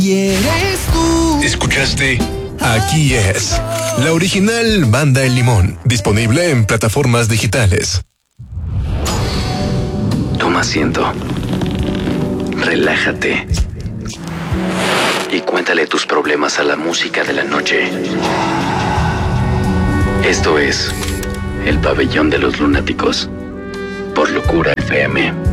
Y eres tú. ¿Escuchaste? Aquí es la original Banda El Limón, disponible en plataformas digitales. Toma asiento. Relájate. Y cuéntale tus problemas a la música de la noche. Esto es El Pabellón de los Lunáticos por Locura FM.